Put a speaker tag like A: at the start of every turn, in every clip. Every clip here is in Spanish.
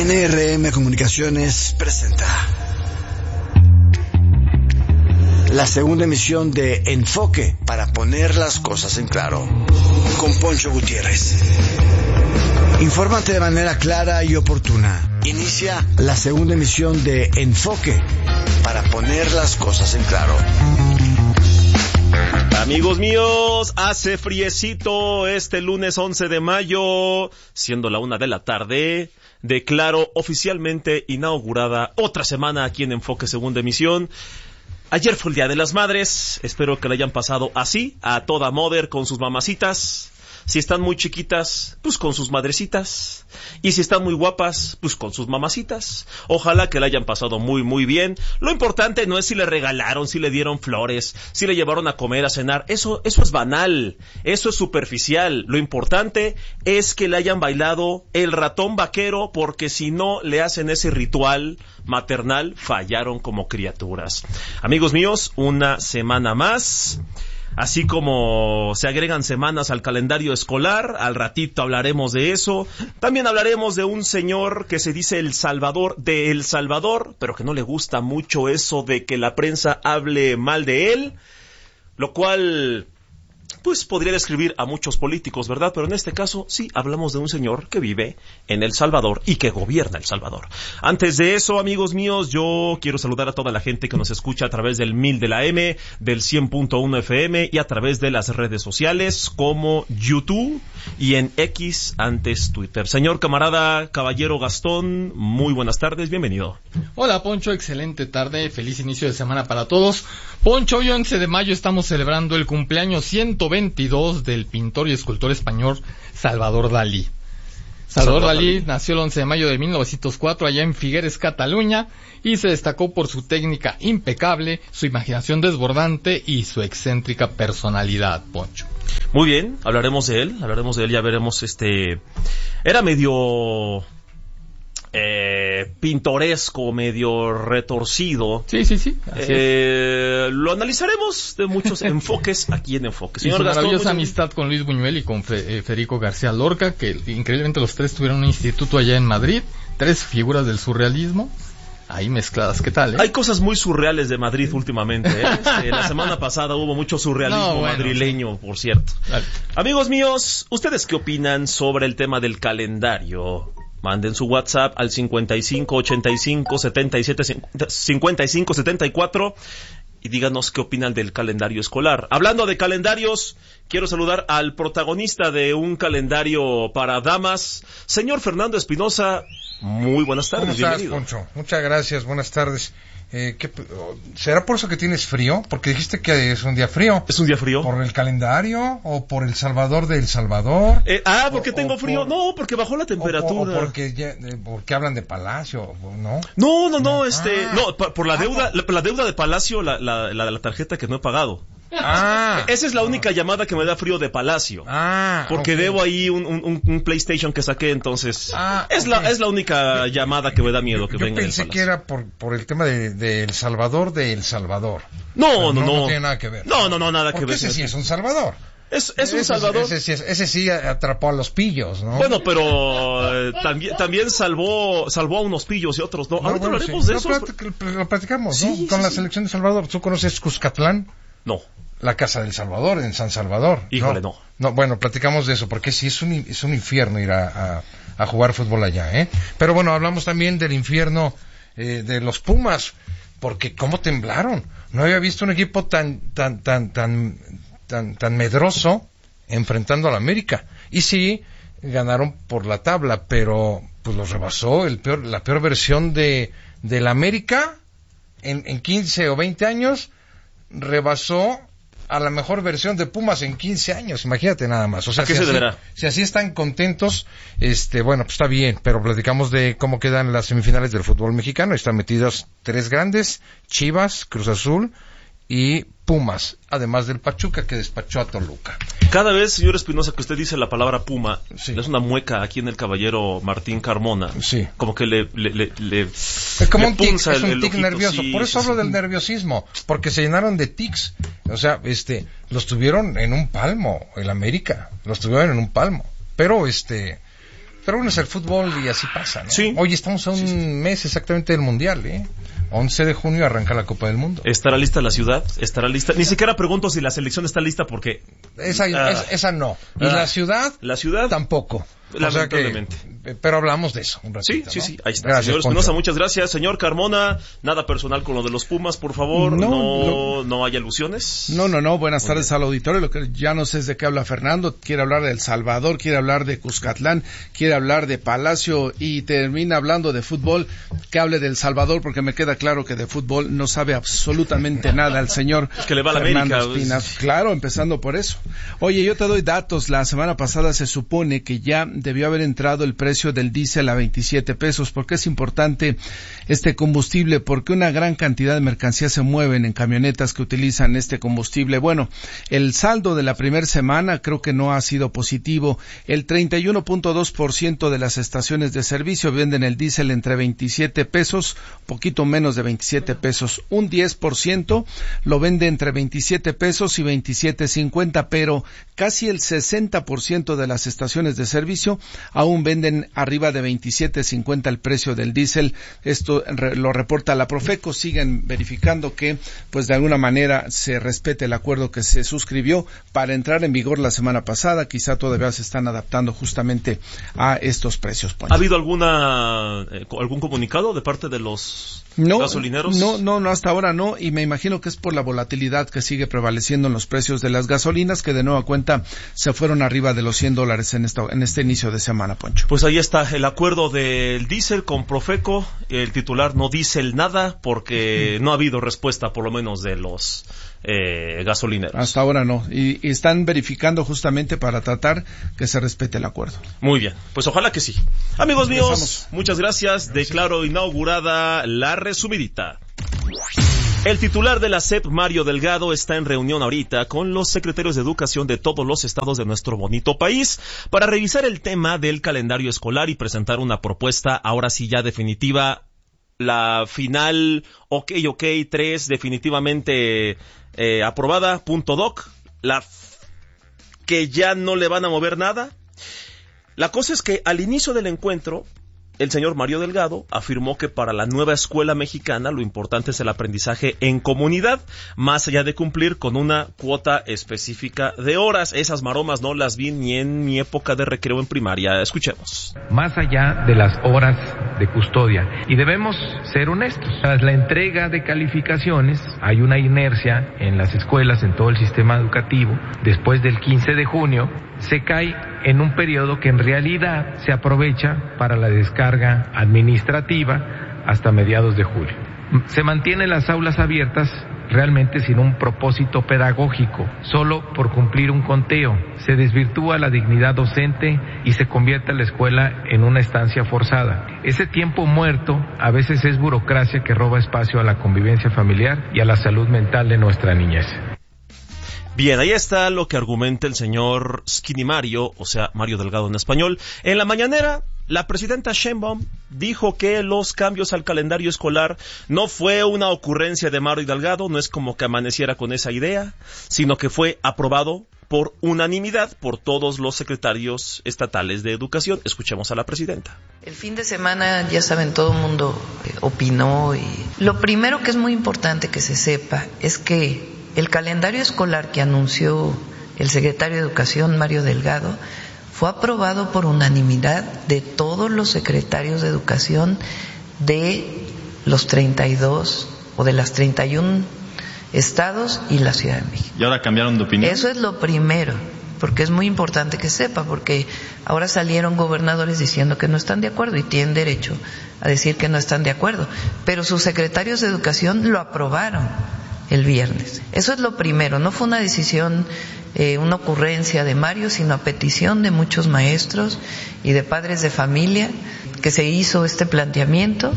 A: NRM Comunicaciones presenta la segunda emisión de Enfoque, para poner las cosas en claro, con Poncho Gutiérrez. Infórmate de manera clara y oportuna. Inicia la segunda emisión de Enfoque, para poner las cosas en claro.
B: Amigos míos, hace friecito este lunes 11 de mayo, siendo la 1 de la tarde. Declaro oficialmente inaugurada otra semana aquí en Enfoque Segunda Emisión. Ayer fue el Día de las Madres, espero que la hayan pasado así, a toda mother, con sus mamacitas. Si están muy chiquitas, pues con sus madrecitas. Y si están muy guapas, pues con sus mamacitas. Ojalá que la hayan pasado muy, muy bien. Lo importante no es si le regalaron, si le dieron flores, si le llevaron a comer, a cenar. Eso es banal. Eso es superficial. Lo importante es que le hayan bailado el ratón vaquero, porque si no le hacen ese ritual maternal, fallaron como criaturas. Amigos míos, una semana más. Así como se agregan semanas al calendario escolar, al ratito hablaremos de eso. También hablaremos de un señor que se dice El Salvador de El Salvador, pero que no le gusta mucho eso de que la prensa hable mal de él, lo cual pues podría describir a muchos políticos, ¿verdad? Pero en este caso sí hablamos de un señor que vive en El Salvador y que gobierna El Salvador. Antes de eso, amigos míos, yo quiero saludar a toda la gente que nos escucha a través del 1000 de la M, del 100.1 FM y a través de las redes sociales como YouTube y en X, antes Twitter. Señor camarada Caballero Gastón, muy buenas tardes, bienvenido.
C: Hola Poncho, excelente tarde, feliz inicio de semana para todos. Poncho, hoy 11 de mayo estamos celebrando el cumpleaños 122 del pintor y escultor español Salvador Dalí. Salvador Dalí nació el 11 de mayo de 1904 allá en Figueres, Cataluña, y se destacó por su técnica impecable, su imaginación desbordante y su excéntrica personalidad, Poncho.
B: Muy bien, hablaremos de él, ya veremos, era medio pintoresco, medio retorcido.
C: Sí.
B: Lo analizaremos de muchos enfoques aquí en Enfoque.
C: Señor Gastón, maravillosa amistad con Luis Buñuel y con Federico García Lorca, que increíblemente los tres tuvieron un instituto allá en Madrid, tres figuras del surrealismo ahí mezcladas. ¿Qué tal?
B: Hay cosas muy surreales de Madrid últimamente. La semana pasada hubo mucho surrealismo madrileño, por cierto. Dale. Amigos míos, ¿ustedes qué opinan sobre el tema del calendario? Manden su WhatsApp al 55 85 77 55 74 y díganos qué opinan del calendario escolar. Hablando de calendarios, quiero saludar al protagonista de un calendario para damas, señor Fernando Espinosa. Muy buenas tardes,
D: ¿Cómo estás,
B: bienvenido.
D: Poncho? Muchas gracias, buenas tardes. ¿Será por eso que tienes frío? Porque dijiste que es un día frío.
B: ¿Es un día frío?
D: ¿Por el calendario o por El Salvador de El Salvador?
B: ¿Por qué tengo frío? No, porque bajó la temperatura.
D: O porque hablan de Palacio, ¿no?
B: No, por la deuda, la deuda de Palacio, la tarjeta que no he pagado. Esa es la única llamada que me da frío de Palacio. Porque okay, debo ahí un PlayStation que saqué, entonces es la única llamada que me da miedo que venga del Palacio.
D: Yo pensé que era por el tema de El Salvador de El Salvador.
B: No
D: tiene nada que ver.
B: No, nada que ver.
D: Porque ese sí es un Salvador.
B: Es un Salvador.
D: Ese sí atrapó a los pillos, ¿no?
B: Bueno, pero también salvó a unos pillos y otros no. Ahorita hablaremos de eso.
D: Lo platicamos, ¿no?
B: Sí,
D: con la selección de Salvador. ¿Tú conoces Cuscatlán?
B: No.
D: La Casa del Salvador, en San Salvador.
B: Híjole, no.
D: No, bueno, platicamos de eso, porque sí es un infierno ir a jugar fútbol allá, ¿eh? Pero bueno, hablamos también del infierno de los Pumas, porque cómo temblaron. No había visto un equipo tan medroso enfrentando a la América. Y sí, ganaron por la tabla, pero pues los rebasó la peor versión de la América en 15 o 20 años. Rebasó a la mejor versión de Pumas en 15 años, imagínate nada más. O sea,
B: ¿a qué se deberá?
D: Si así están contentos, bueno, pues está bien, pero platicamos de cómo quedan las semifinales del fútbol mexicano. Están metidas tres grandes: Chivas, Cruz Azul y Pumas, además del Pachuca, que despachó a Toluca.
B: Cada vez, señor Espinosa, que usted dice la palabra Puma,
D: sí,
B: es una mueca aquí en el caballero Martín Carmona.
D: Sí.
B: Como que
D: es como un tic, es un tic nervioso. Sí, por eso hablo del nerviosismo, porque se llenaron de tics. O sea, los tuvieron en un palmo, el América. Los tuvieron en un palmo. Pero, Pero bueno, es el fútbol y así pasa, ¿no?
B: Sí.
D: Hoy estamos a un mes exactamente del Mundial, 11 de junio arranca la Copa del Mundo.
B: ¿Estará lista la ciudad? ¿Estará lista? Ni siquiera pregunto si la selección está lista porque...
D: Esa no. ¿Y la ciudad?
B: La ciudad
D: Tampoco.
B: Lamentablemente.
D: O sea pero hablamos de eso un ratito,
B: Sí,
D: ¿no?
B: sí, ahí está.
D: Gracias,
B: Señor Espinosa,
D: Poncho.
B: muchas gracias. Señor Carmona, nada personal con lo de los Pumas, por favor. No hay alusiones.
E: No. Buenas tardes al auditorio. Lo que ya no sé es de qué habla Fernando. Quiere hablar de El Salvador, quiere hablar de Cuscatlán, quiere hablar de Palacio y termina hablando de fútbol. Que hable de El Salvador porque me queda claro que de fútbol no sabe absolutamente nada el señor
B: Es que le va a la
E: Fernando
B: América.
E: Espinas. Claro, empezando por eso. Oye, yo te doy datos. La semana pasada se supone que ya debió haber entrado el precio del diésel a 27 pesos. ¿Por qué es importante este combustible? Porque una gran cantidad de mercancías se mueven en camionetas que utilizan este combustible. Bueno, el saldo de la primera semana creo que no ha sido positivo. El 31.2% de las estaciones de servicio venden el diésel entre 27 pesos, poquito menos de 27 pesos. Un 10% lo vende entre 27 pesos y 27.50, pero casi el 60% de las estaciones de servicio aún venden arriba de 27.50 el precio del diésel. Esto lo reporta la Profeco. Siguen verificando que, pues de alguna manera, se respete el acuerdo que se suscribió para entrar en vigor la semana pasada. Quizá todavía se están adaptando justamente a estos precios.
B: ¿Ha habido algún comunicado de parte de los gasolineros?
E: No, hasta ahora no, y me imagino que es por la volatilidad que sigue prevaleciendo en los precios de las gasolinas, que de nueva cuenta se fueron arriba de los $100 en este inicio de semana, Poncho.
B: Pues ahí está el acuerdo del diésel con Profeco. El titular no dice nada porque no ha habido respuesta, por lo menos, de los gasolineros.
E: Hasta ahora no, y están verificando justamente para tratar que se respete el acuerdo.
B: Muy bien, pues ojalá que sí. Amigos míos,
E: Empezamos.
B: muchas gracias. Declaro inaugurada la resumidita. El titular de la SEP, Mario Delgado, está en reunión ahorita con los secretarios de educación de todos los estados de nuestro bonito país para revisar el tema del calendario escolar y presentar una propuesta, ahora sí ya definitiva, la final, OK 3, definitivamente aprobada, .doc, la que ya no le van a mover nada. La cosa es que al inicio del encuentro, el señor Mario Delgado afirmó que para la nueva escuela mexicana lo importante es el aprendizaje en comunidad, más allá de cumplir con una cuota específica de horas. Esas maromas no las vi ni en mi época de recreo en primaria. Escuchemos.
F: Más allá de las horas de custodia. Y debemos ser honestos. Tras la entrega de calificaciones, hay una inercia en las escuelas, en todo el sistema educativo. Después del 15 de junio, se cae en un periodo que en realidad se aprovecha para la descarga administrativa hasta mediados de julio. Se mantienen las aulas abiertas realmente sin un propósito pedagógico, solo por cumplir un conteo. Se desvirtúa la dignidad docente y se convierte la escuela en una estancia forzada. Ese tiempo muerto a veces es burocracia que roba espacio a la convivencia familiar y a la salud mental de nuestra niñez.
B: Bien, ahí está lo que argumenta el señor Skinny Mario, o sea, Mario Delgado en español. En la mañanera, la presidenta Sheinbaum dijo que los cambios al calendario escolar no fue una ocurrencia de Mario Delgado, no es como que amaneciera con esa idea, sino que fue aprobado por unanimidad por todos los secretarios estatales de educación. Escuchemos a la presidenta.
G: El fin de semana, ya saben, todo el mundo opinó y lo primero que es muy importante que se sepa es que el calendario escolar que anunció el secretario de Educación, Mario Delgado, fue aprobado por unanimidad de todos los secretarios de Educación de los 32 o de las 31 estados y la Ciudad de México.
H: ¿Y ahora cambiaron de opinión?
G: Eso es lo primero, porque es muy importante que sepa, porque ahora salieron gobernadores diciendo que no están de acuerdo y tienen derecho a decir que no están de acuerdo, pero sus secretarios de Educación lo aprobaron el viernes. Eso es lo primero, no fue una decisión, una ocurrencia de Mario, sino a petición de muchos maestros y de padres de familia que se hizo este planteamiento.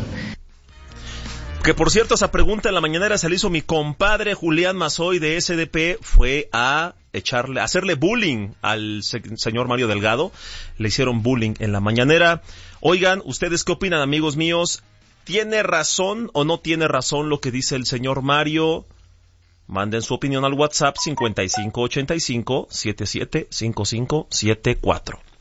B: Que por cierto, esa pregunta en la mañanera se la hizo mi compadre Julián Mazoy de SDP, fue a hacerle bullying al señor Mario Delgado, le hicieron bullying en la mañanera. Oigan, ¿ustedes qué opinan, amigos míos? ¿Tiene razón o no tiene razón lo que dice el señor Mario? Manden su opinión al WhatsApp 5585-775574.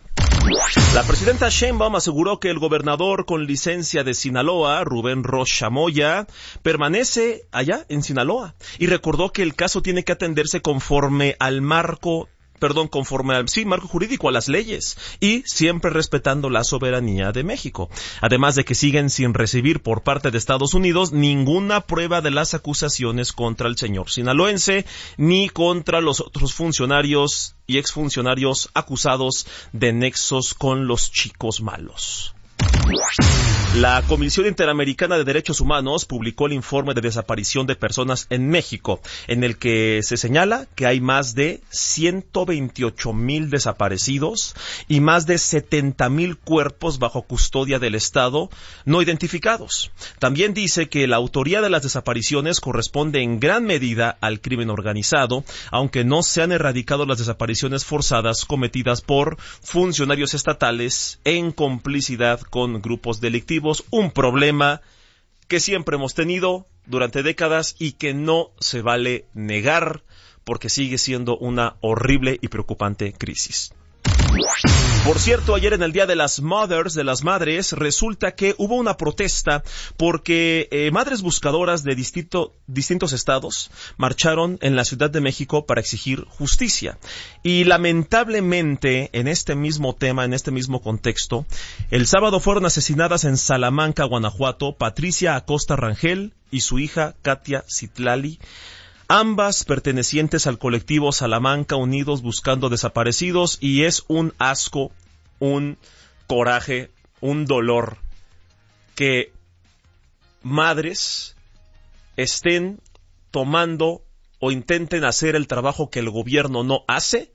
B: La presidenta Sheinbaum aseguró que el gobernador con licencia de Sinaloa, Rubén Rocha Moya, permanece allá en Sinaloa y recordó que el caso tiene que atenderse conforme al marco jurídico, a las leyes, y siempre respetando la soberanía de México. Además de que siguen sin recibir por parte de Estados Unidos ninguna prueba de las acusaciones contra el señor sinaloense, ni contra los otros funcionarios y exfuncionarios acusados de nexos con los chicos malos. La Comisión Interamericana de Derechos Humanos publicó el informe de desaparición de personas en México, en el que se señala que hay más de 128,000 desaparecidos y más de 70,000 cuerpos bajo custodia del Estado no identificados. También dice que la autoría de las desapariciones corresponde en gran medida al crimen organizado, aunque no se han erradicado las desapariciones forzadas cometidas por funcionarios estatales en complicidad con grupos delictivos, un problema que siempre hemos tenido durante décadas y que no se vale negar porque sigue siendo una horrible y preocupante crisis. Por cierto, ayer en el Día de las Mothers, de las Madres, resulta que hubo una protesta porque madres buscadoras de distintos estados marcharon en la Ciudad de México para exigir justicia. Y lamentablemente, en este mismo tema, en este mismo contexto, el sábado fueron asesinadas en Salamanca, Guanajuato, Patricia Acosta Rangel y su hija Katia Citlali, ambas pertenecientes al colectivo Salamanca Unidos Buscando Desaparecidos, y es un asco, un coraje, un dolor que madres estén tomando o intenten hacer el trabajo que el gobierno no hace.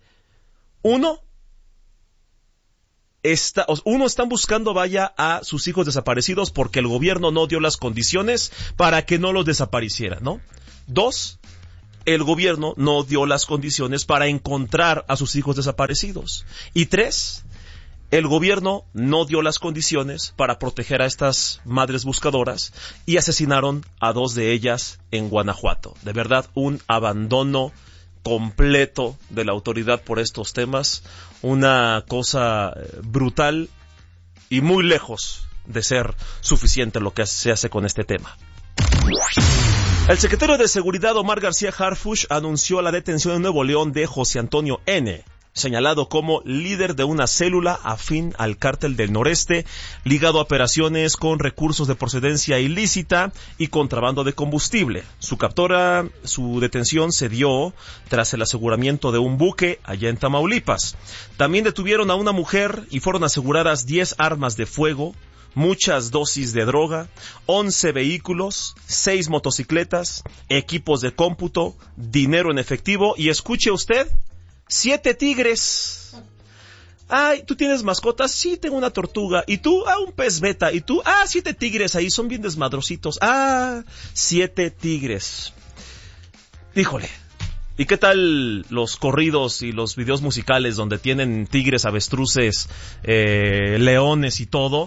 B: Están buscando a sus hijos desaparecidos porque el gobierno no dio las condiciones para que no los desaparecieran, ¿no? 2, el gobierno no dio las condiciones para encontrar a sus hijos desaparecidos. Y 3, el gobierno no dio las condiciones para proteger a estas madres buscadoras y asesinaron a 2 de ellas en Guanajuato. De verdad, un abandono completo de la autoridad por estos temas, una cosa brutal y muy lejos de ser suficiente lo que se hace con este tema. El secretario de Seguridad Omar García Harfuch anunció la detención en Nuevo León de José Antonio N., señalado como líder de una célula afín al Cártel del Noreste, ligado a operaciones con recursos de procedencia ilícita y contrabando de combustible. Su detención se dio tras el aseguramiento de un buque allá en Tamaulipas. También detuvieron a una mujer y fueron aseguradas 10 armas de fuego, muchas dosis de droga, 11 vehículos, 6 motocicletas, equipos de cómputo, dinero en efectivo y, escuche usted, 7 tigres. Ay, ¿tú tienes mascotas? Sí, tengo una tortuga. ¿Y tú? Un pez beta. ¿Y tú? 7 tigres ahí, son bien desmadrositos. 7 tigres. Híjole. ¿Y qué tal los corridos y los videos musicales donde tienen tigres, avestruces, leones y todo?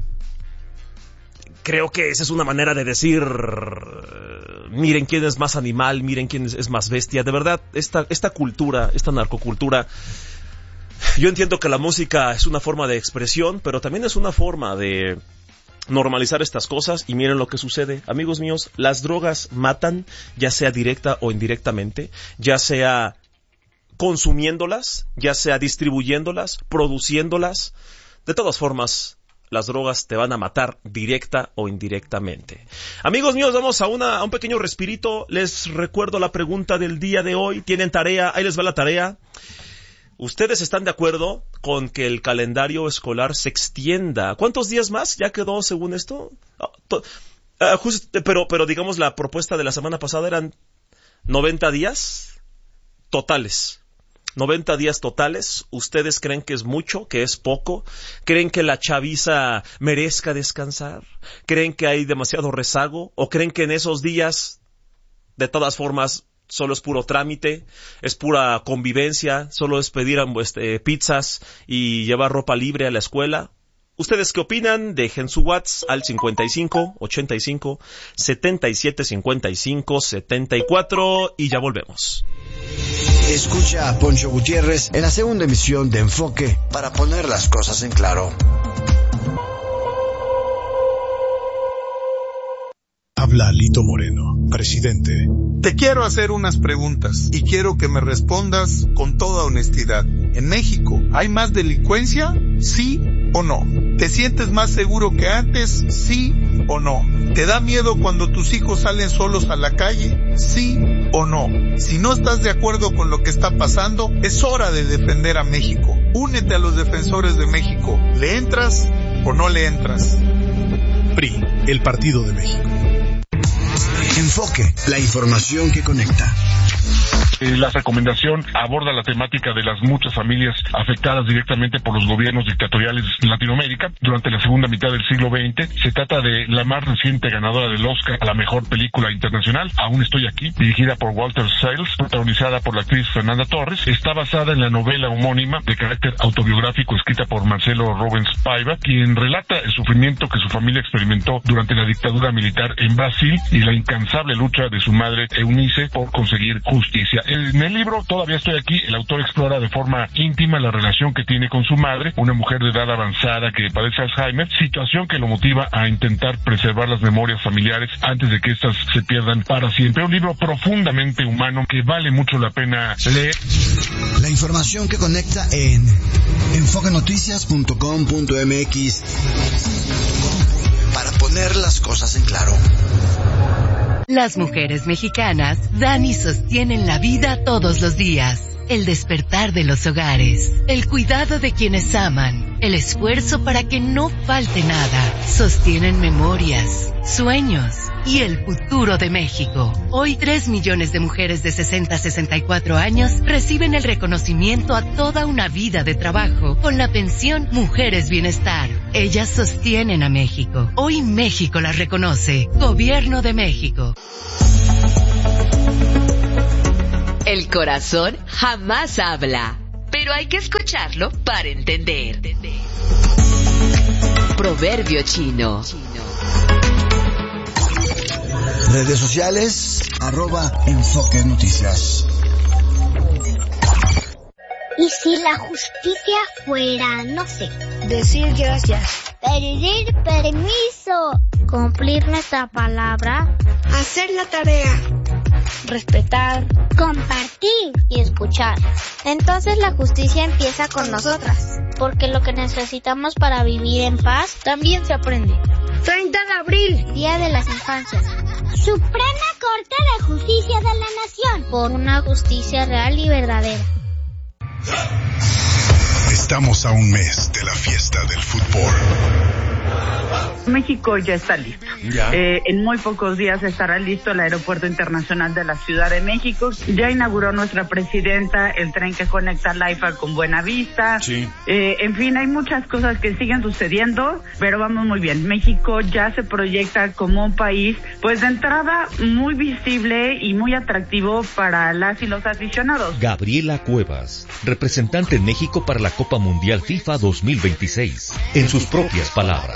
B: Creo que esa es una manera de decir, miren quién es más animal, miren quién es más bestia. De verdad, esta cultura, esta narcocultura, yo entiendo que la música es una forma de expresión, pero también es una forma de normalizar estas cosas, y miren lo que sucede. Amigos míos, las drogas matan, ya sea directa o indirectamente, ya sea consumiéndolas, ya sea distribuyéndolas, produciéndolas. De todas formas, las drogas te van a matar directa o indirectamente. Amigos míos, vamos a un pequeño respirito. Les recuerdo la pregunta del día de hoy. ¿Tienen tarea? Ahí les va la tarea. ¿Ustedes están de acuerdo con que el calendario escolar se extienda? ¿Cuántos días más? ¿Ya quedó según esto? Pero digamos, la propuesta de la semana pasada eran 90 días totales. 90 días totales. ¿Ustedes creen que es mucho, que es poco? ¿Creen que la chaviza merezca descansar? ¿Creen que hay demasiado rezago? ¿O creen que en esos días, de todas formas, solo es puro trámite, es pura convivencia, solo es pedir pizzas y llevar ropa libre a la escuela? ¿Ustedes qué opinan? Dejen su WhatsApp al 55 85 77 55 74 y ya volvemos.
A: Escucha a Poncho Gutiérrez en la segunda emisión de Enfoque para poner las cosas en claro.
H: Habla Lito Moreno, presidente.
I: Te quiero hacer unas preguntas y quiero que me respondas con toda honestidad. ¿En México hay más delincuencia? ¿Sí o no? ¿Te sientes más seguro que antes? ¿Sí o no? ¿Te da miedo cuando tus hijos salen solos a la calle? ¿Sí o no? Si no estás de acuerdo con lo que está pasando, es hora de defender a México. Únete a los defensores de México. ¿Le entras o no le entras?
H: PRI, el Partido de México.
A: Enfoque, la información que conecta.
J: La recomendación aborda la temática de las muchas familias afectadas directamente por los gobiernos dictatoriales de Latinoamérica durante la segunda mitad del siglo XX. Se trata de la más reciente ganadora del Oscar a la mejor película internacional, Aún estoy aquí, dirigida por Walter Salles, protagonizada por la actriz Fernanda Torres. Está basada en la novela homónima de carácter autobiográfico escrita por Marcelo Rubens Paiva, quien relata el sufrimiento que su familia experimentó durante la dictadura militar en Brasil y la incansable lucha de su madre Eunice por conseguir justicia. En el libro Todavía estoy aquí, el autor explora de forma íntima la relación que tiene con su madre, una mujer de edad avanzada que padece Alzheimer, situación que lo motiva a intentar preservar las memorias familiares antes de que éstas se pierdan para siempre. Un libro profundamente humano que vale mucho la pena leer.
A: La información que conecta en enfoquenoticias.com.mx para poner las cosas en claro.
K: Las mujeres mexicanas dan y sostienen la vida todos los días. El despertar de los hogares, el cuidado de quienes aman, el esfuerzo para que no falte nada. Sostienen memorias, sueños y el futuro de México. Hoy 3 millones de mujeres de 60 a 64 años reciben el reconocimiento a toda una vida de trabajo con la pensión Mujeres Bienestar. Ellas sostienen a México. Hoy México las reconoce. Gobierno de México.
L: El corazón jamás habla, pero hay que escucharlo para entender. Proverbio chino.
A: Redes sociales, @Enfoque Noticias.
M: ¿Y si la justicia fuera, no sé, decir gracias, pedir permiso, cumplir nuestra palabra, hacer la tarea, respetar, compartir y escuchar? Entonces la justicia empieza con nosotras, porque lo que necesitamos para vivir en paz también se aprende. 30 de abril, Día de las Infancias. Suprema Corte de Justicia de la Nación, por una justicia real y verdadera.
H: Estamos a un mes de la fiesta del fútbol.
N: México ya está listo. En muy pocos días estará listo el Aeropuerto Internacional de la Ciudad de México. Ya inauguró nuestra presidenta el tren que conecta Laifa con Buenavista. Sí. En fin, hay muchas cosas que siguen sucediendo, pero vamos muy bien. México ya se proyecta como un país, pues de entrada, muy visible y muy atractivo para las y los aficionados.
O: Gabriela Cuevas, representante en México para la Copa Mundial FIFA 2026, en sus propias palabras.